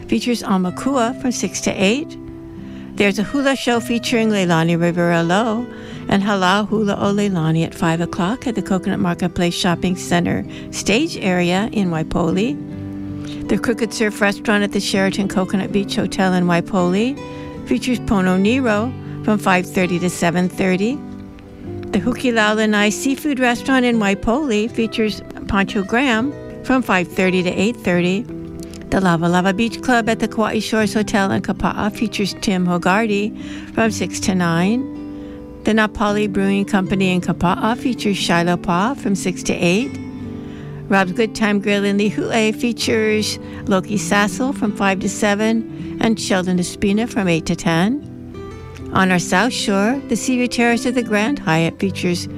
features Amakua from 6 to 8. There's a hula show featuring Leilani Rivera-Lowe and Hala Hula O Leilani at 5 o'clock at the Coconut Marketplace Shopping Center stage area in Waipoli. The Crooked Surf Restaurant at the Sheraton Coconut Beach Hotel in Waipoli features Pono Nero from 5:30 to 7:30. The Hukilau Lanai Seafood Restaurant in Waipoli features Pancho Graham from 5:30 to 8:30. The Lava Lava Beach Club at the Kauai Shores Hotel in Kapa'a features Tim Hogarty from 6 to 9. The Napali Brewing Company in Kapa'a features Shiloh Pa from 6 to 8. Rob's Good Time Grill in Lihue features Loki Sassel from 5 to 7 and Sheldon Espina from 8 to 10. On our South Shore, the Seaview Terrace at the Grand Hyatt features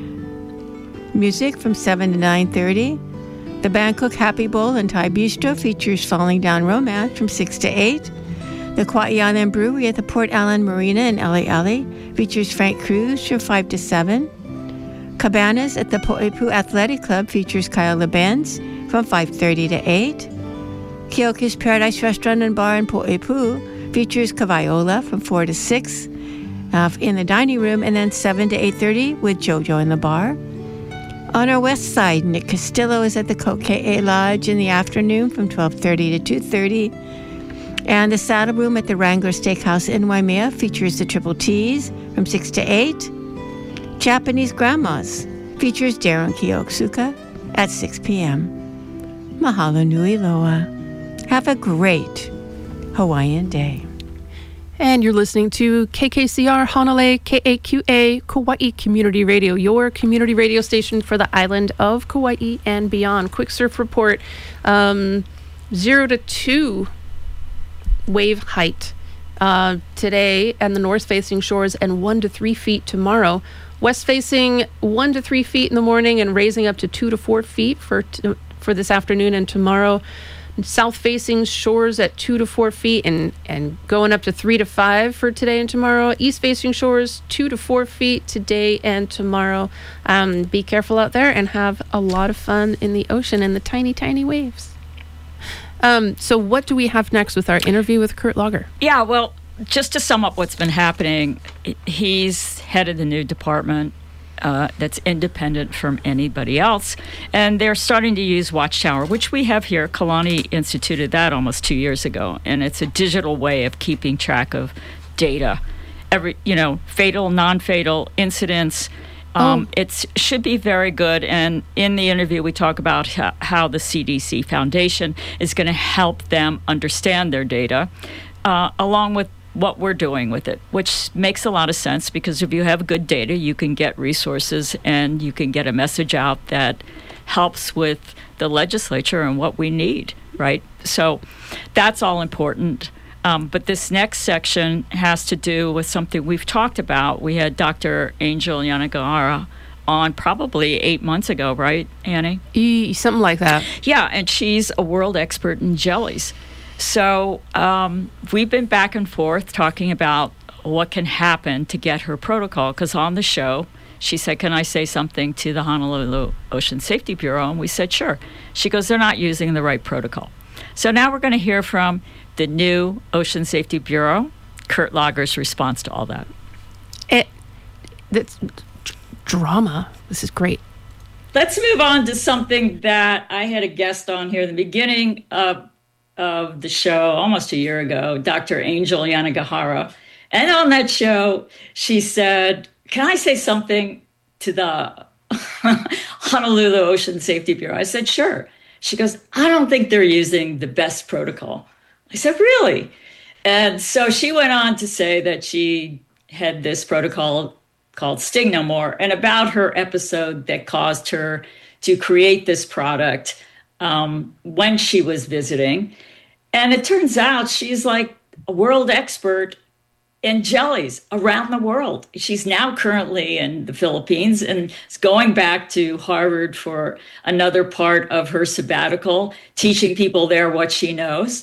music from 7 to 9:30. The Bangkok Happy Bowl and Thai Bistro features Falling Down Romance from 6 to 8. The Kauai Island Brewery at the Port Allen Marina in Ali'ali features Frank Cruz from 5 to 7. Cabanas at the Po'epu Athletic Club features Kyle LeBenz from 5:30 to 8. Keoki's Paradise Restaurant and Bar in Po'epu features Kavaiola from 4 to 6 in the dining room, and then 7 to 8:30 with JoJo in the bar. On our west side, Nick Castillo is at the Koke'e Lodge in the afternoon from 12:30 to 2:30. And the Saddle Room at the Wrangler Steakhouse in Waimea features the Triple T's from 6 to 8. Japanese Grandmas features Darren Kiyotsuka at 6 p.m. Mahalo nui loa. Have a great Hawaiian day. And you're listening to KKCR Hanalei KAQA Kauai Community Radio, your community radio station for the island of Kauai and beyond. Quick surf report, 0 to 2 wave height today and the north-facing shores, and 1 to 3 feet tomorrow. West-facing 1 to 3 feet in the morning and raising up to 2 to 4 feet for this afternoon and tomorrow. South-facing shores at 2 to 4 feet and going up to 3 to 5 for today and tomorrow. East-facing shores 2 to 4 feet today and tomorrow. Be careful out there and have a lot of fun in the ocean and the tiny, tiny waves. So what do we have next with our interview with Kurt Lager? Yeah, well, just to sum up what's been happening, he's head of the new department that's independent from anybody else. And they're starting to use Watchtower, which we have here. Kalani instituted that almost 2 years ago. And it's a digital way of keeping track of data. Fatal, non-fatal incidents. It should be very good. And in the interview, we talk about how the CDC Foundation is going to help them understand their data, along with what we're doing with it, which makes a lot of sense, because if you have good data, you can get resources and you can get a message out that helps with the legislature and what we need, right? So that's all important. But this next section has to do with something we've talked about. We had Dr. Angel Yanagihara on probably 8 months ago, right, Annie? Something like that. Yeah, and she's a world expert in jellies. So we've been back and forth talking about what can happen to get her protocol, because on the show, she said, can I say something to the Honolulu Ocean Safety Bureau? And we said, sure. She goes, they're not using the right protocol. So now we're going to hear from the new Ocean Safety Bureau, Kurt Lager's response to all that. That's drama. This is great. Let's move on to something that I had a guest on here in the beginning of the show almost a year ago, Dr. Angel Yanagihara. And on that show, she said, can I say something to the Honolulu Ocean Safety Bureau? I said, sure. She goes, I don't think they're using the best protocol. I said, really? And so she went on to say that she had this protocol called Sting No More, and about her episode that caused her to create this product when she was visiting. And it turns out she's like a world expert in jellies around the world. She's now currently in the Philippines and is going back to Harvard for another part of her sabbatical, teaching people there what she knows.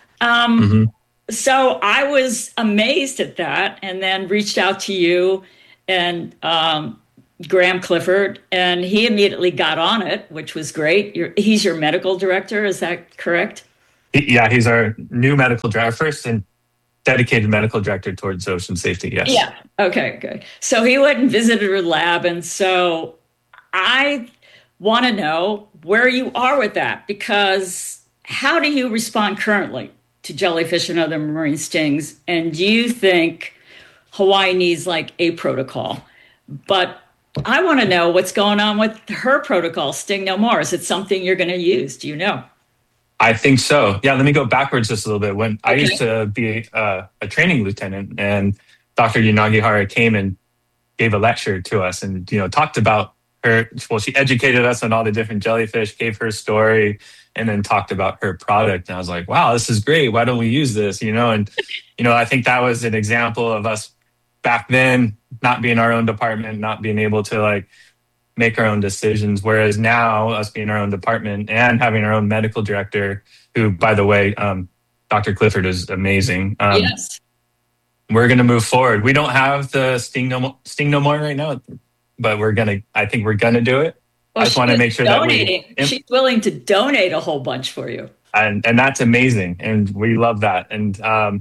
So I was amazed at that, and then reached out to you and Graham Clifford, and he immediately got on it, which was great. He's your medical director, is that correct? Yeah, he's our new medical director, first and dedicated medical director towards ocean safety. Yes. Yeah. Okay, good. So he went and visited her lab. And so I want to know where you are with that, because how do you respond currently to jellyfish and other marine stings? And do you think Hawaii needs like a protocol? But I want to know what's going on with her protocol, Sting No More. Is it something you're going to use? Do you know? I think so. Yeah, let me go backwards just a little bit. When I used to be a training lieutenant, and Dr. Yanagihara came and gave a lecture to us and, talked about her. Well, she educated us on all the different jellyfish, gave her story, and then talked about her product. And I was like, wow, this is great. Why don't we use this? And, I think that was an example of us back then not being our own department, not being able to make our own decisions. Whereas now, us being our own department and having our own medical director, who, by the way, Dr. Clifford is amazing. Yes. We're going to move forward. We don't have the Sting No More right now, but I think we're going to do it. Well, I just want to make sure that she's willing to donate a whole bunch for you. And that's amazing. And we love that. And,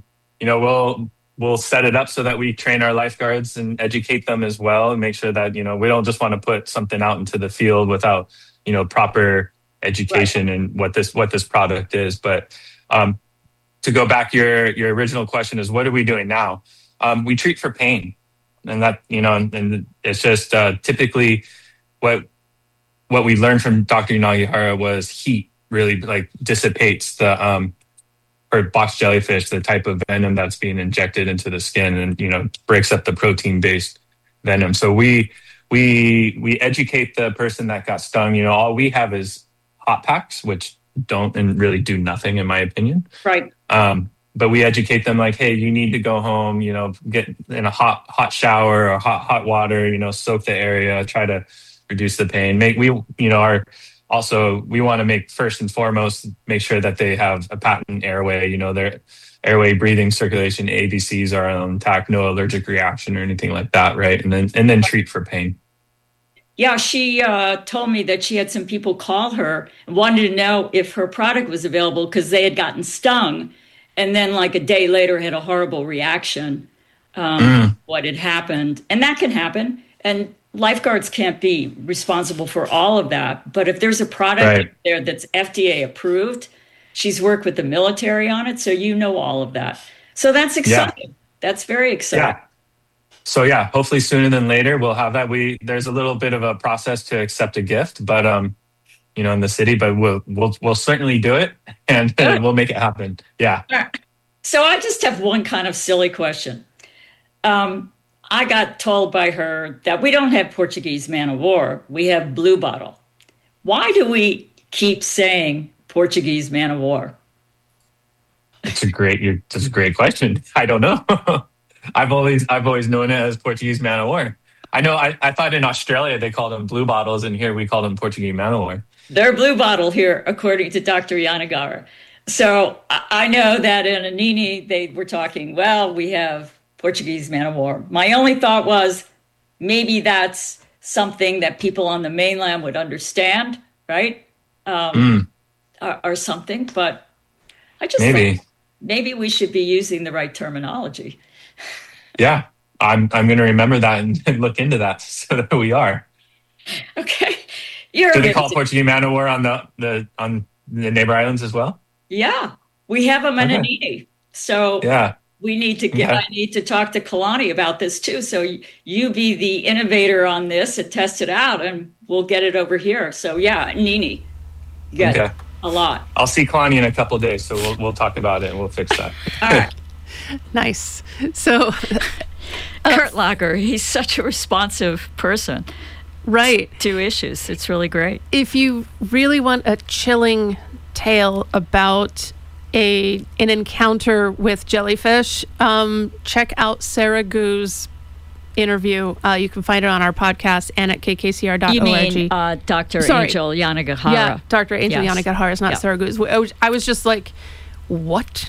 we'll set it up so that we train our lifeguards and educate them as well, and make sure that, we don't just want to put something out into the field without, proper education and what this product is. But to go back, your original question is, what are we doing now? We treat for pain, and that, and it's just typically what we learned from Dr. Yanagihara was heat really dissipates the or box jellyfish, the type of venom that's being injected into the skin, and breaks up the protein-based venom. So we educate the person that got stung. All we have is hot packs, which don't and really do nothing, in my opinion. Right. But we educate them like, hey, you need to go home. Get in a hot shower or hot water. Soak the area. Try to reduce the pain. Also, we want to make first and foremost, make sure that they have a patent airway, their airway, breathing, circulation, ABCs are intact, no allergic reaction or anything like that, right? And then treat for pain. Yeah, she told me that she had some people call her and wanted to know if her product was available because they had gotten stung, and then a day later had a horrible reaction. What had happened, and that can happen, and lifeguards can't be responsible for all of that. But if there's a product there that's FDA approved, she's worked with the military on it. So all of that. So that's exciting. Yeah. That's very exciting. Yeah. So hopefully sooner than later we'll have that. There's a little bit of a process to accept a gift, but in the city, but we'll certainly do it, and we'll make it happen. Yeah. All right. So I just have one kind of silly question. I got told by her that we don't have Portuguese man of war. We have blue bottle. Why do we keep saying Portuguese man of war? That's a great question. I don't know. I've always known it as Portuguese man of war. I know. I thought in Australia they called them blue bottles, and here we call them Portuguese man of war. They're blue bottle here, according to Dr. Yanagihara. So I know that in Anini they were talking, well, we have Portuguese man of war. My only thought was maybe that's something that people on the mainland would understand, right? Or something. But I just think maybe we should be using the right terminology. Yeah, I'm going to remember that and look into that so that we are. Okay. Do they call Portuguese man of war on the neighbor islands as well? Yeah, we have them in Anini. So yeah. We need to I need to talk to Kalani about this too. So you be the innovator on this and test it out, and we'll get it over here. So Nini, get a lot. I'll see Kalani in a couple of days, so we'll talk about it and we'll fix that. All right. Nice. So Kurt Lager, he's such a responsive person. Right. To issues. It's really great. If you really want a chilling tale about an encounter with jellyfish, check out Sarah Gu's interview. You can find it on our podcast and at kkcr.org. You mean Dr. Angel Yanagihara. Yeah, Dr. Angel Yanagihara is not Sarah Gu's. I was just like, what?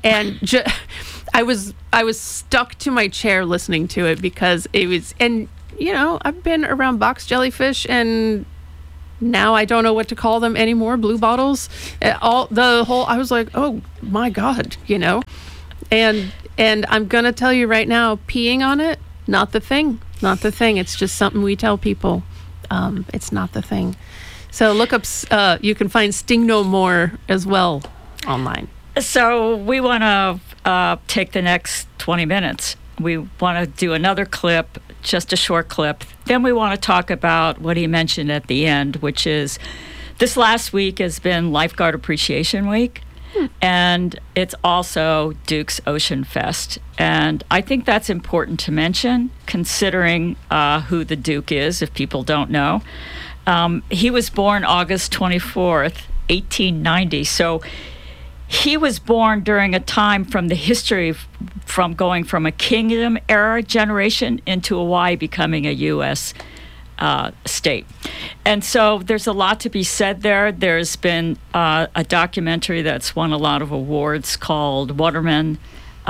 I was stuck to my chair listening to it because it was, and I've been around box jellyfish, and Now I don't know what to call them anymore. Blue bottles, I was like, oh my God, and I'm going to tell you right now, peeing on it, not the thing. It's just something we tell people. It's not the thing. So look up, you can find Sting No More as well online. So we want to take the next 20 minutes. We want to do another clip, just a short clip. Then we want to talk about what he mentioned at the end, which is this last week has been Lifeguard Appreciation Week. And it's also Duke's Ocean Fest. And I think that's important to mention, considering who the Duke is, if people don't know. He was born August 24th, 1890. So he was born during a time from the history from going from a kingdom era generation into Hawaii becoming a U.S. State. And so there's a lot to be said there. There's been a documentary that's won a lot of awards called Waterman,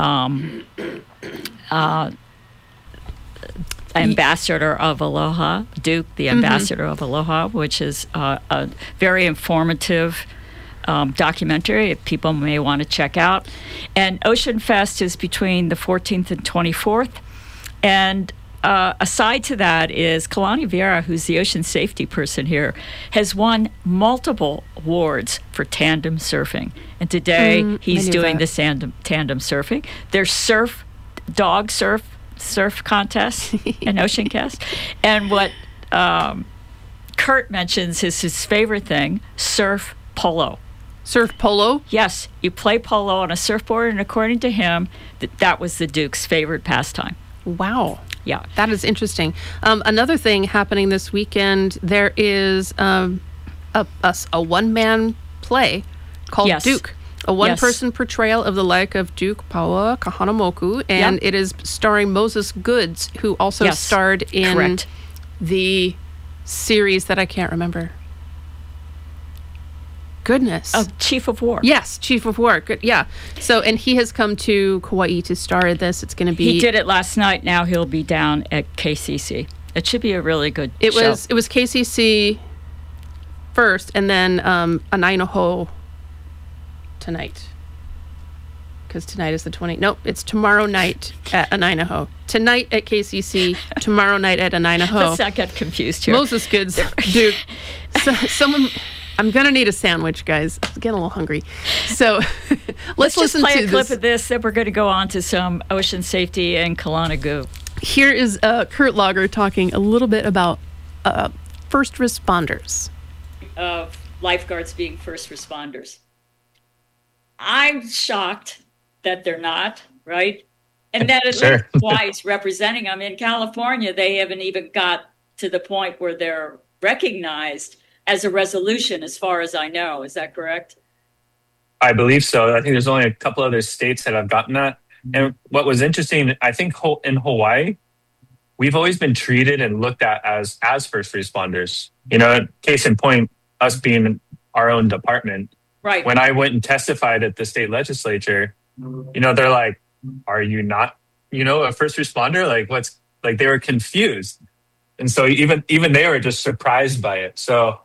Ambassador of Aloha, Duke, the Ambassador of Aloha, which is a very informative documentary if people may want to check out. And Ocean Fest is between the 14th and 24th. And aside to that is Kalani Vieira, who's the ocean safety person here, has won multiple awards for tandem surfing. And today he's doing this tandem surfing. There's dog surf contest and Ocean Cast. And what Kurt mentions is his favorite thing, surf polo. Surf polo? Yes, you play polo on a surfboard, and according to him, that was the Duke's favorite pastime. Wow. Yeah. That is interesting. Another thing happening this weekend, there is a one-man play called Duke. A one-person portrayal of the life of Duke Paua Kahanamoku, and it is starring Moses Goods, who also starred in the series that I can't remember. Goodness. Chief of War. Yes, Chief of War. Good. Yeah. So, and he has come to Kauai to star in this. It's going to be... He did it last night. Now he'll be down at KCC. It should be a really good show. It was KCC first, and then Anainaho tonight. Because tonight is the 20th. Nope, it's tomorrow night at Anainaho. Tonight at KCC, tomorrow night at Anainaho. Let's not get confused here. Moses Goods, Duke. Someone... I'm going to need a sandwich, guys. I'm getting a little hungry. So let's listen just play to a clip of this, then we're going to go on to some ocean safety and Kalana Gu. Here is Kurt Lager talking a little bit about first responders. Lifeguards being first responders. I'm shocked that they're not, right? And that is why he's representing them. In California, they haven't even got to the point where they're recognized as a resolution, as far as I know. Is that correct? I believe so. I think there's only a couple other states that have gotten that. And what was interesting, I think in Hawaii, we've always been treated and looked at as first responders. Case in point, us being our own department. Right. When I went and testified at the state legislature, they're like, are you not, a first responder? They were confused. And so even they were just surprised by it. So,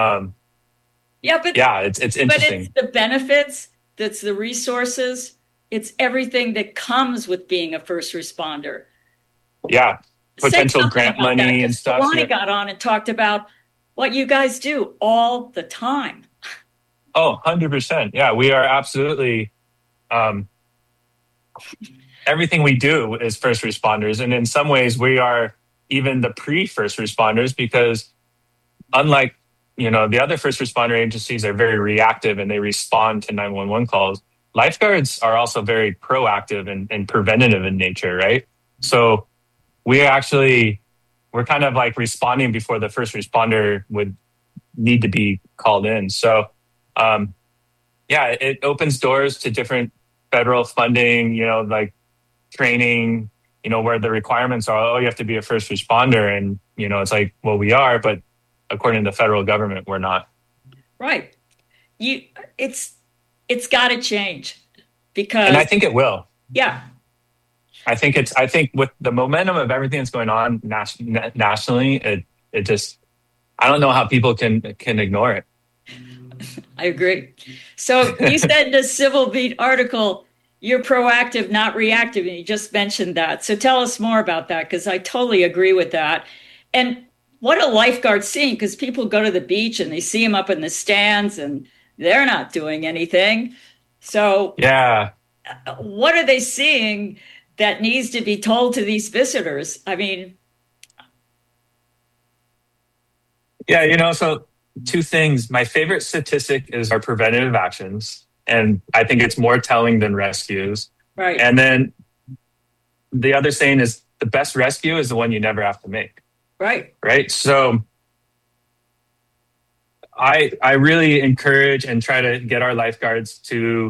it's interesting. But it's the benefits, that's the resources, it's everything that comes with being a first responder. Yeah, potential grant money and stuff. Kalani got on and talked about what you guys do all the time. Oh, 100%. Yeah, we are absolutely, everything we do is first responders. And in some ways, we are even the pre-first responders, because unlike, the other first responder agencies are very reactive and they respond to 911 calls. Lifeguards are also very proactive and preventative in nature, right? So we're kind of like responding before the first responder would need to be called in. So, it opens doors to different federal funding, like training, where the requirements are, you have to be a first responder. And, it's like, well, we are, but according to the federal government, we're not. Right. It's got to change, because... And I think it will. Yeah. I think with the momentum of everything that's going on nationally, I don't know how people can ignore it. I agree. So you said in the Civil Beat article, you're proactive, not reactive, and you just mentioned that. So tell us more about that, because I totally agree with that. And what are lifeguards seeing? Because people go to the beach and they see them up in the stands and they're not doing anything. So yeah, what are they seeing that needs to be told to these visitors? I mean, yeah, so two things. My favorite statistic is our preventative actions. And I think it's more telling than rescues. Right. And then the other saying is the best rescue is the one you never have to make. Right. Right. So I really encourage and try to get our lifeguards to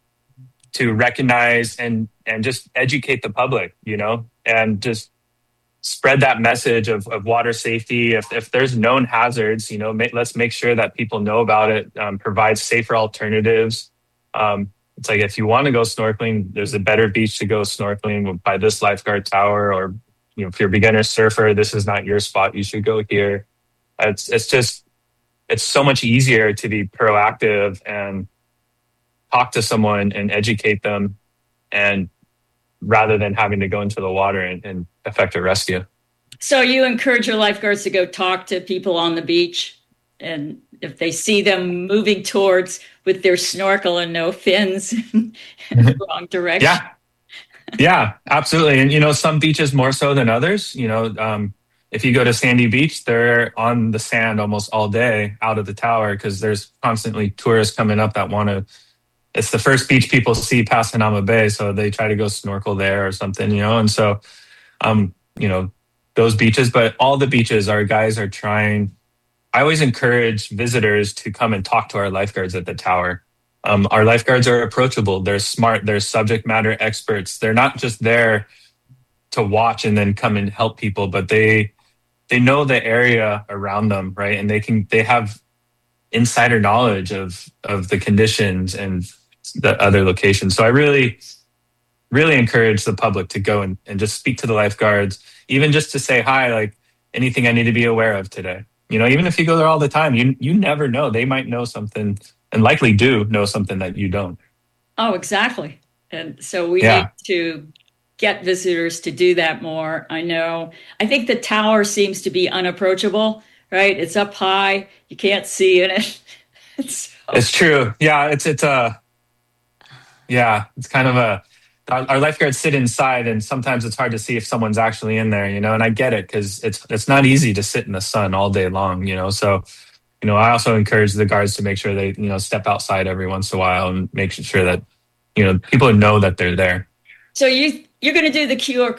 recognize and just educate the public, and just spread that message of water safety. If there's known hazards, let's make sure that people know about it, provide safer alternatives. It's like, if you want to go snorkeling, there's a better beach to go snorkeling by this lifeguard tower, or, if you're a beginner surfer, this is not your spot. You should go here. It's so much easier to be proactive and talk to someone and educate them, and rather than having to go into the water and effect a rescue. So you encourage your lifeguards to go talk to people on the beach, and if they see them moving towards with their snorkel and no fins in the wrong direction. Yeah, absolutely. And, some beaches more so than others. If you go to Sandy Beach, they're on the sand almost all day out of the tower, because there's constantly tourists coming up that want to. It's the first beach people see past Hanauma Bay, so they try to go snorkel there or something, And so, those beaches, but all the beaches, our guys are trying. I always encourage visitors to come and talk to our lifeguards at the tower. Our lifeguards are approachable. They're smart. They're subject matter experts. They're not just there to watch and then come and help people, but they know the area around them, right? And they have insider knowledge of the conditions and the other locations. So I really, really encourage the public to go and just speak to the lifeguards, even just to say hi, like, anything I need to be aware of today. Even if you go there all the time, you never know. They might know something, and likely do know something that you don't. Oh, exactly. And so we need to get visitors to do that more. I think the tower seems to be unapproachable, right? It's up high. You can't see in it. It's true. Yeah, it's kind of our lifeguards sit inside, and sometimes it's hard to see if someone's actually in there, and I get it, because it's not easy to sit in the sun all day long, So, I also encourage the guards to make sure they, step outside every once in a while and make sure that, people know that they're there. So you're going to do the QR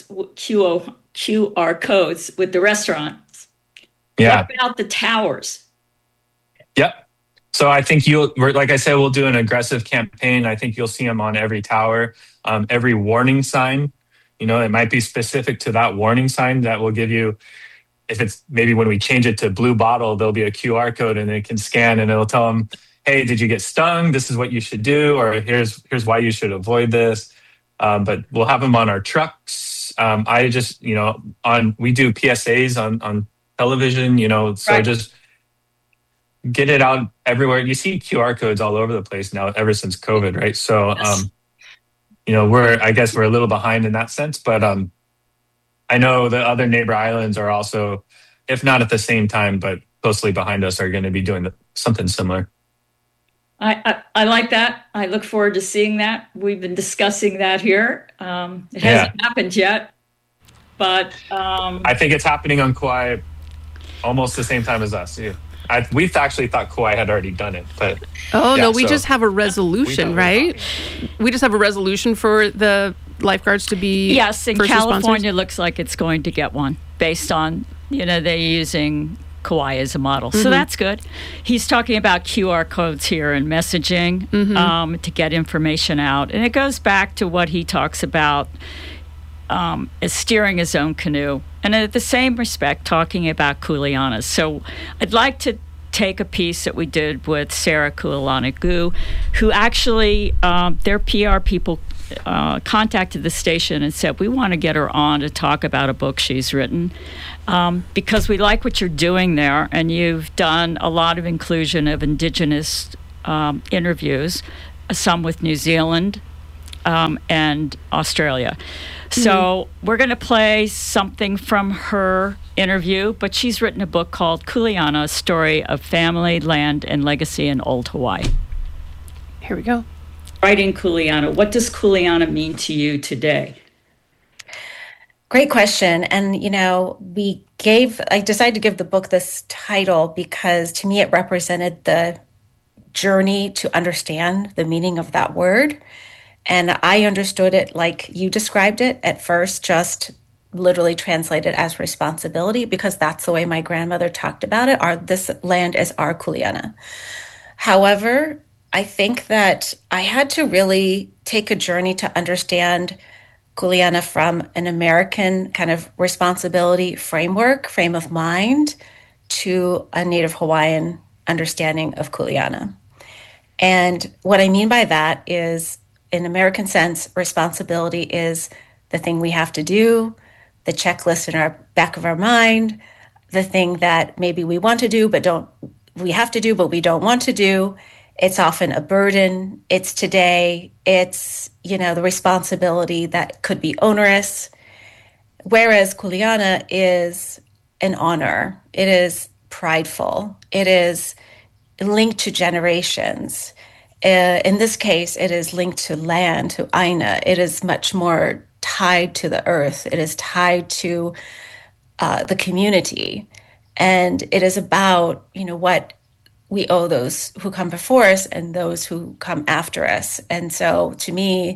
codes with the restaurants. Yeah. What about the towers? Yep. So I think like I said, we'll do an aggressive campaign. I think you'll see them on every tower, every warning sign. It might be specific to that warning sign that will give you. If it's maybe when we change it to blue bottle, there'll be a QR code and they can scan, and it'll tell them, hey, did you get stung? This is what you should do, or here's why you should avoid this. But we'll have them on our trucks. We do PSAs on television, so right. Just get it out everywhere. You see QR codes all over the place now, ever since COVID, right? So, yes. We're a little behind in that sense, but I know the other neighbor islands are also, if not at the same time, but closely behind us, are going to be doing something similar. I like that. I look forward to seeing that. We've been discussing that here. It hasn't happened yet, but I think it's happening on Kauai almost the same time as us. Yeah. We actually thought Kauai had already done it, but we just have a resolution, right? We just have a resolution for the lifeguards to be. Yes, in California, looks like it's going to get one based on they're using Kauai as a model, so that's good. He's talking about QR codes here and messaging to get information out, and it goes back to what he talks about as steering his own canoe, and in the same respect, talking about kuleanas. So I'd like to take a piece that we did with Sarah Kuleana Gu, who actually, their PR people contacted the station and said, we want to get her on to talk about a book she's written because we like what you're doing there, and you've done a lot of inclusion of Indigenous interviews, some with New Zealand and Australia. So we're going to play something from her interview, but she's written a book called Kuleana, A Story of Family, Land, and Legacy in Old Hawaii. Here we go. Writing Kuleana, what does Kuleana mean to you today? Great question. And, I decided to give the book this title because to me it represented the journey to understand the meaning of that word. And I understood it like you described it at first, just literally translated as responsibility, because that's the way my grandmother talked about it. This land is our Kuleana. However, I think that I had to really take a journey to understand Kuleana from an American kind of responsibility frame of mind to a Native Hawaiian understanding of Kuleana. And what I mean by that is, in American sense, responsibility is the thing we have to do, the checklist in our back of our mind, the thing that maybe we want to do, we have to do, but we don't want to do. It's often a burden. It's today. It's, the responsibility that could be onerous. Whereas Kuleana is an honor. It is prideful. It is linked to generations. In this case, it is linked to land, to Aina. It is much more tied to the earth. It is tied to the community. And it is about, what we owe those who come before us and those who come after us. And so to me,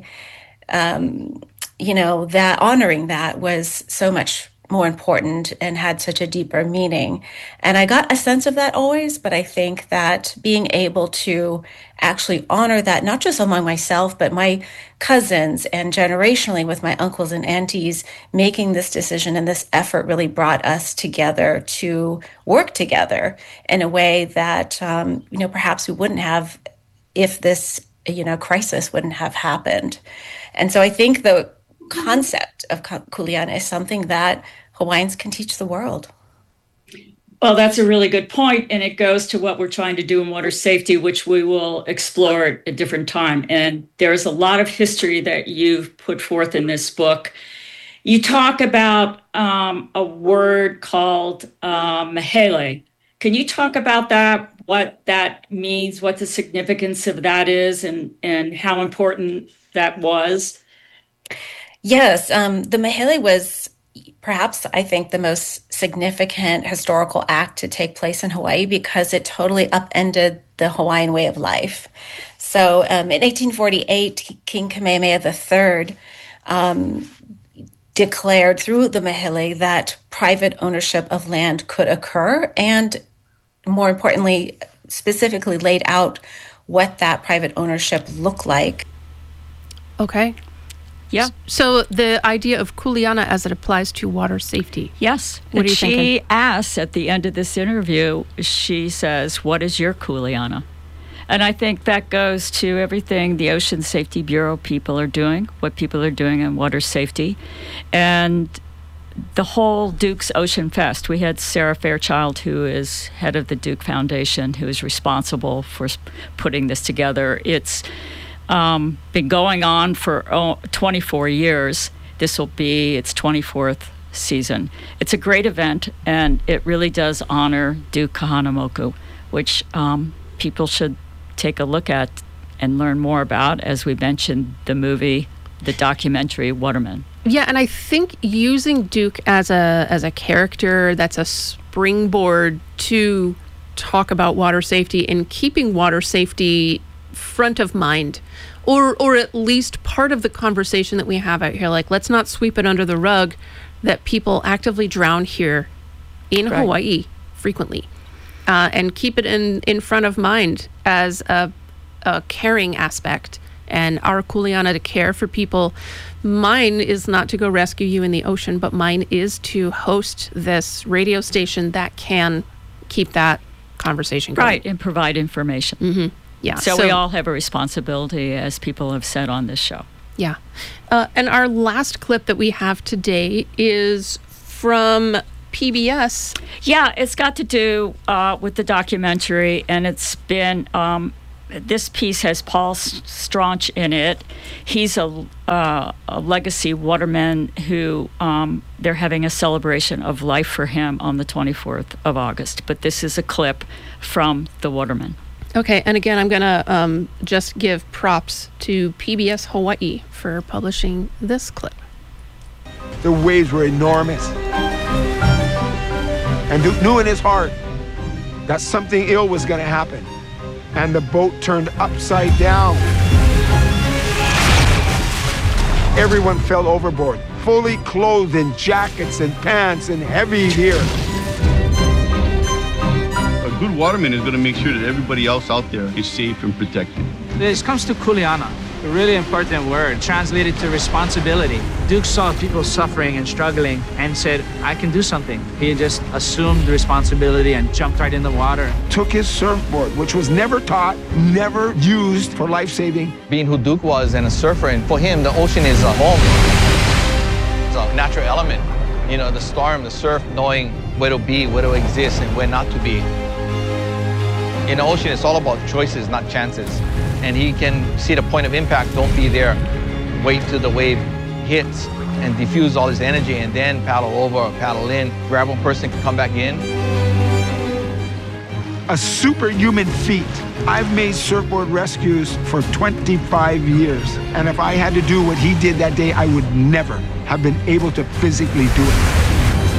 that honoring that was so much more important and had such a deeper meaning. And I got a sense of that always, but I think that being able to actually honor that, not just among myself, but my cousins and generationally with my uncles and aunties, making this decision and this effort really brought us together to work together in a way that, perhaps we wouldn't have if this, crisis wouldn't have happened. And so I think the concept of Kuleana is something that Hawaiians can teach the world. Well, that's a really good point, and it goes to what we're trying to do in water safety, which we will explore at a different time. And there's a lot of history that you've put forth in this book. You talk about a word called mehele. Can you talk about that, what that means, what the significance of that is, and how important that was? Yes, the mehele was perhaps, I think, the most significant historical act to take place in Hawaii because it totally upended the Hawaiian way of life. So in 1848, King Kamehameha III declared through the mehele that private ownership of land could occur, and more importantly, specifically laid out what that private ownership looked like. Okay. Yeah. So the idea of Kuleana as it applies to water safety. Yes. What are you thinking? She asks at the end of this interview, she says, what is your Kuleana? And I think that goes to everything the Ocean Safety Bureau people are doing, what people are doing in water safety. And the whole Duke's Ocean Fest. We had Sarah Fairchild, who is head of the Duke Foundation, who is responsible for putting this together. It's been going on for 24 years. This will be its 24th season. It's a great event, and it really does honor Duke Kahanamoku, which people should take a look at and learn more about, as we mentioned the movie, the documentary Waterman. Yeah, and I think using Duke as a character that's a springboard to talk about water safety and keeping water safety front of mind, or at least part of the conversation that we have out here. Like, let's not sweep it under the rug that people actively drown here in Hawaii frequently, and keep it in front of mind as a caring aspect. And our Kuleana to care for people. Mine is not to go rescue you in the ocean, but mine is to host this radio station that can keep that conversation going. Right, and provide information. Mm-hmm. Yeah. So we all have a responsibility, as people have said on this show. Yeah. And our last clip that we have today is from PBS. Yeah, it's got to do with the documentary, and it's been, this piece has Paul Straunch in it. He's a legacy waterman who they're having a celebration of life for him on the 24th of August. But this is a clip from the waterman. Okay, and again, I'm going to just give props to PBS Hawaii for publishing this clip. The waves were enormous. And Duke knew in his heart that something ill was going to happen. And the boat turned upside down. Everyone fell overboard, fully clothed in jackets and pants and heavy gear. A good waterman is going to make sure that everybody else out there is safe and protected. This comes to kuleana, a really important word, translated to responsibility. Duke saw people suffering and struggling and said, I can do something. He just assumed the responsibility and jumped right in the water. Took his surfboard, which was never taught, never used for life-saving. Being who Duke was and a surfer, and for him, the ocean is a home. It's a natural element. You know, the storm, the surf, knowing where to be, where to exist, and where not to be. In the ocean, it's all about choices, not chances. And he can see the point of impact, don't be there. Wait till the wave hits and diffuse all his energy and then paddle over or paddle in. Grab one person, can come back in. A superhuman feat. I've made surfboard rescues for 25 years. And if I had to do what he did that day, I would never have been able to physically do it.